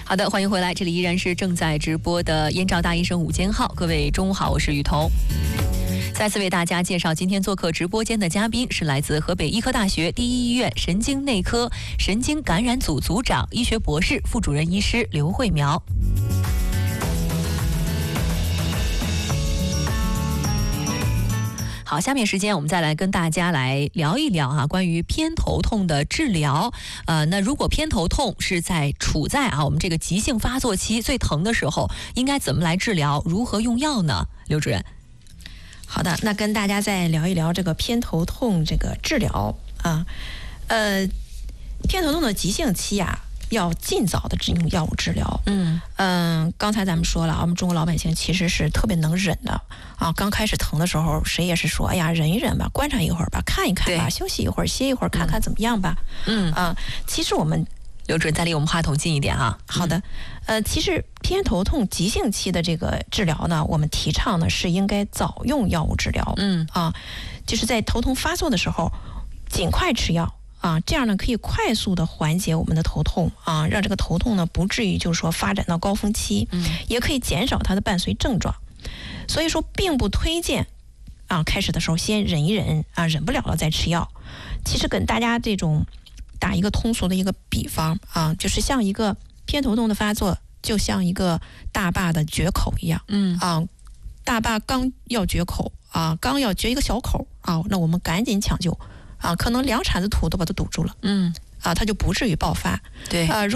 好的，欢迎回来，这里依然是正在直播的燕赵大医生午间号。各位中午好，我是雨桐。再次为大家介绍今天做客直播间的嘉宾是来自河北医科大学第一医院神经内科神经感染组组长、医学博士、副主任医师刘慧苗。好，下面时间我们再来跟大家来聊一聊关于偏头痛的治疗。那如果偏头痛是处在我们这个急性发作期最疼的时候，应该怎么来治疗？如何用药呢？刘主任。 好的，那跟大家再聊一聊这个偏头痛这个治疗啊。偏头痛的急性期要尽早的用药物治疗。刚才咱们说了，我们中国老百姓其实是特别能忍的啊。刚开始疼的时候，谁也是说，哎呀，忍一忍吧，观察一会儿吧，看一看吧，休息一会儿，歇一会儿，看看怎么样吧。其实我们刘主任再离我们话筒近一点啊。 好的，其实偏头痛急性期的这个治疗呢，我们提倡呢是应该早用药物治疗。就是在头痛发作的时候，尽快吃药。这样呢可以快速的缓解我们的头痛让这个头痛呢不至于就是说发展到高峰期，也可以减少它的伴随症状。所以说并不推荐开始的时候先忍一忍忍不了了再吃药。其实跟大家这种打一个通俗的一个比方就是像一个偏头痛的发作，就像一个大坝的决口一样。大坝刚要决口刚要决一个小口那我们赶紧抢救可能2铲子土都把它堵住了，它就不至于爆发。 对，